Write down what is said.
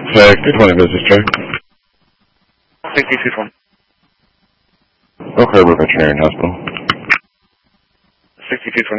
Sector 20 business check. 6220. Oak Harbor Veterinary Hospital.